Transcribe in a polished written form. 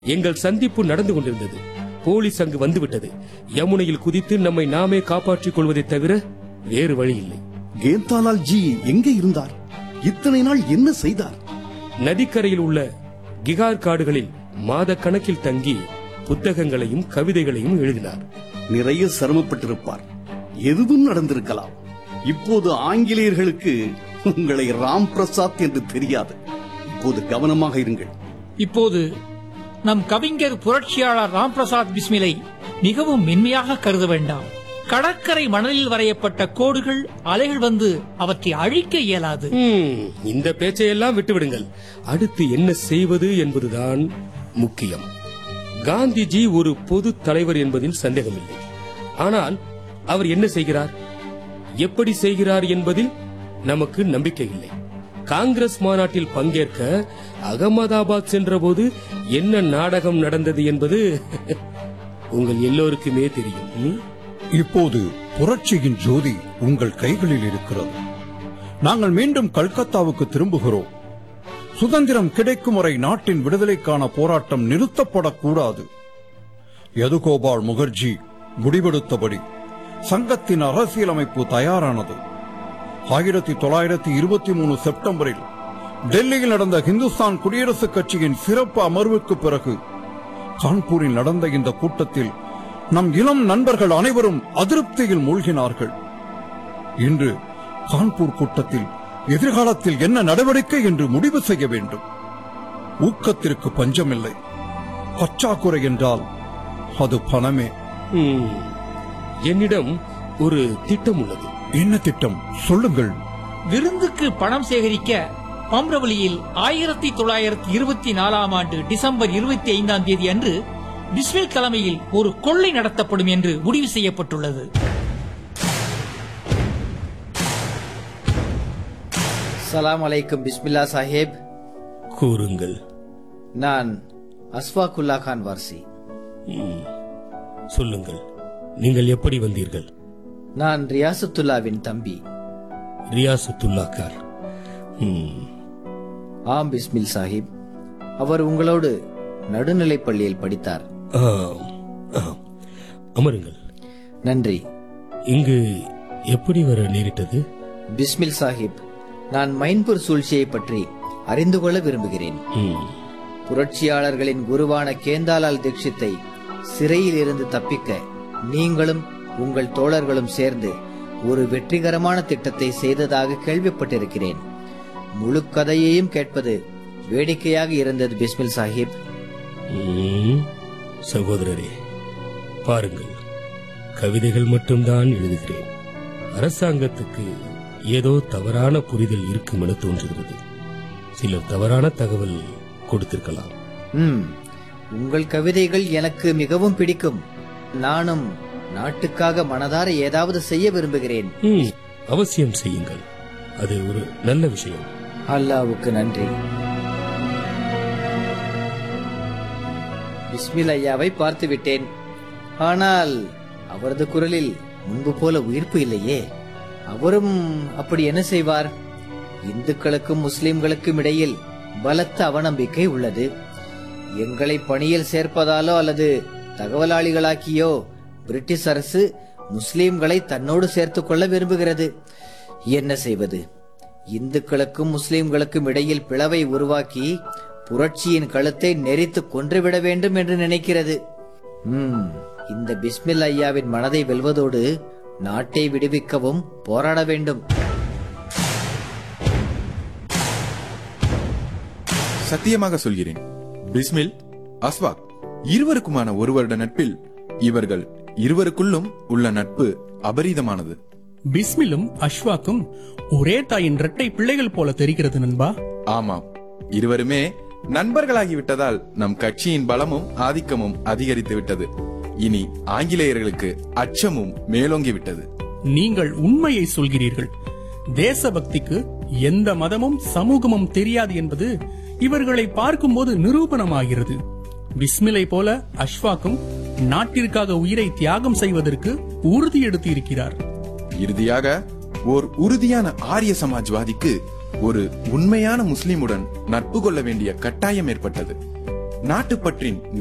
எங்கள் சந்திப்பு நடந்து கொண்டிருந்தது. போலீஸ் அங்கு வந்துவிட்டது. யமுனையில் குதித்து நம்மை நாமே காப்பாற்றிக் கொள்வதை தவிர வேறு வழி இல்லை. கேந்தாலால் ஜி எங்கே இருந்தார்? இத்தனை நாள் என்ன செய்தார்? நதிக்கரையில் உள்ள கிகார் காடுகளில் மாத கணக்கில் தங்கி புத்தகங்களையும் கவிதைகளையும் எழுதினார். நிறைய சிரமப்பட்டிருப்பார். எதுவும் நடந்திருக்கலாம். இப்போது ஆங்கிலேயர்களுக்கு உங்களை ராம் பிரசாத் என்று தெரியாது. இப்போது கவனமாக இருங்கள். இப்போது நம் கவிஞர் புரட்சியாளர் ராம் பிரசாத் பிஸ்மிலை மிகவும் மென்மையாக கருத வேண்டாம். கடற்கரை மணலில் வரையப்பட்ட கோடுகள் அலைகள் வந்து அவற்றை அழிக்க இயலாது. இந்த பேச்சையெல்லாம் விட்டுவிடுங்கள். அடுத்து என்ன செய்வது என்பதுதான் முக்கியம். காந்திஜி ஒரு பொது தலைவர் என்பதில் சந்தேகமில்லை. ஆனால் அவர் என்ன செய்கிறார், எப்படி செய்கிறார் என்பதில் நமக்கு நம்பிக்கை இல்லை. காங்கிரஸ் மாநாட்டில் பங்கேற்க அகமதாபாத் சென்றபோது என்ன நாடகம் நடந்தது என்பது உங்கள் எல்லோருக்குமே தெரியும். இப்போது புரட்சியின் ஜோதி உங்கள் கைகளில் இருக்கிறது. நாங்கள் மீண்டும் கல்கத்தாவுக்கு திரும்புகிறோம். சுதந்திரம் கிடைக்கும் வரை நாட்டின் விடுதலைக்கான போராட்டம் நிறுத்தப்படக்கூடாது. யதுகோபால் முகர்ஜி முடிவெடுத்தபடி சங்கத்தின் அரசியலமைப்பு தயாரானது. 1923 செப்டம்பரில் டெல்லியில் நடந்த இந்துஸ்தான் குடியரசுக் கட்சியின் சிறப்பு அமர்வுக்கு பிறகு கான்பூரில் நடந்த இந்த கூட்டத்தில் நம் இளம் நண்பர்கள் அனைவரும் அதிருப்தியில் மூழ்கினார்கள். இன்று கான்பூர் கூட்டத்தில் எதிர்காலத்தில் என்ன நடவடிக்கை என்று முடிவு செய்ய வேண்டும். ஊக்கத்திற்கு பஞ்சமில்லை. பற்றாக்குறை என்றால் அது பணமே. என்னிடம் ஒரு திட்டம் உள்ளது. என்ன திட்டம்? சொல்லுங்கள். விருந்துக்கு பணம் சேகரிக்க பம்ரவலியில் 1924 ஆண்டு டிசம்பர் 25 அன்று பிஸ்மில் தலைமையில் ஒரு கொள்ளை நடத்தப்படும் என்று முடிவு செய்யப்பட்டுள்ளது. சலாம் அலைக்கும் பிஸ்மில்லா சாஹிப். கூறுங்கள். நான் அஸ்ஃபாக்குல்லா கான் வார்சி. சொல்லுங்கள், நீங்கள் எப்படி வந்தீர்கள்? நான் ரியாசத்துல்லாவின் தம்பி. ரியாசத்துல்லா கார். ஆம் பிஸ்மில் சாஹிப், அவர் உங்களோடு நடுநிலைப் பள்ளியில் படித்தார். அமருங்கள். நன்றி. இங்கு எப்படி வர நேரிட்டது? பிஸ்மில் சாஹிப், நான் மைன்பூர் சூழ்ச்சியை பற்றி அறிந்து கொள்ள விரும்புகிறேன். புரட்சியாளர்களின் குருவான கேந்தாலால் தீட்சித்தை சிறையில் இருந்து தப்பிக்க நீங்களும் உங்கள் தோழர்களும் சேர்ந்து ஒரு வெற்றிகரமான திட்டத்தை செய்ததாக கேள்விப்பட்டிருக்கிறேன். முழு கதையையும் கேட்பது வேடிக்கையாக இருந்தது பிஸ்மில் சாஹிப். சகோதரரே, பாருங்கள், கவிதைகள் மட்டும்தான் எழுதுகிறேன். அரசாங்கத்துக்கு ஏதோ தவறான புரிதல் இருக்கும் என தோன்றுகிறது. சிலர் தவறான தகவல் கொடுத்திருக்கலாம். உங்கள் கவிதைகள் எனக்கு மிகவும் பிடிக்கும். நானும் நாட்டுக்காக மனதார ஏதாவது செய்ய விரும்புகிறேன். அவசியம் செய்யுங்கள். அது ஒரு நல்ல விஷயம். அல்லாஹ்வுக்கு நன்றி. பிஸ்மில் ஐயாவை பார்த்து விட்டேன். ஆனால் அவரது குரலில் முன்பு போல உயிர்ப்பு இல்லையே. அவரும் அப்படி என்ன செய்வார்? இந்துக்களுக்கும் முஸ்லிம்களுக்கும் இடையில் பலத்த அவநம்பிக்கை உள்ளது. எங்களை பணியில் சேர்ப்பதாலோ அல்லது தகவலாளிகளாக்கியோ பிரிட்டிஷ் அரசு முஸ்லிம்களை தன்னோடு சேர்த்துக் கொள்ள விரும்புகிறது. என்ன செய்வது? இந்துக்களுக்கும் முஸ்லிம்களுக்கும் இடையில் பிளவை உருவாக்கி புரட்சியின் கழுத்தை நெரித்து கொன்றுவிட வேண்டும் என்று நினைக்கிறது. இந்த பிஸ்மில் ஐயாவின் மனதை வெல்வதோடு நாட்டை விடுவிக்கவும் போராட வேண்டும். சத்தியமாக சொல்கிறேன், பிஸ்மில், அஸ்வாக் இருவருக்குமான ஒரு வருட நட்பில் இவர்கள் இருவருக்குள்ளும் உள்ள நட்பு அபரீதமானது. பிஸ்மிலும் அஷ்வாக்கும் ஒரே தாயின் இரட்டை பிள்ளைகள் போல தெரிகிறது நண்பா. ஆமாம், இருவருமே நண்பர்களாகிவிட்டதால் நம் கட்சியின் பலமும் ஆதிக்கமும் அதிகரித்து விட்டது. இனி ஆங்கிலேயர்களுக்கு அச்சமும் மேலோங்கிவிட்டது. நீங்கள் உண்மையை சொல்கிறீர்கள். தேசபக்திக்கு எந்த மதமும் சமூகமும் தெரியாது என்பது இவர்களை பார்க்கும்போது நிரூபணமாகிறது. பிஸ்மிலை போல அஷ்வாக்கும் நாட்டிற்காக உயிரை தியாகம் செய்வதற்கு உறுதி எடுத்து இருக்கிறார். இறுதியாக ஓர் உறுதியான ஆரிய சமாஜ்வாதிக்கு ஒரு உண்மையான முஸ்லிமுடன் நட்பு கொள்ள வேண்டிய கட்டாயம் ஏற்பட்டது. நாட்டுப்பற்றின்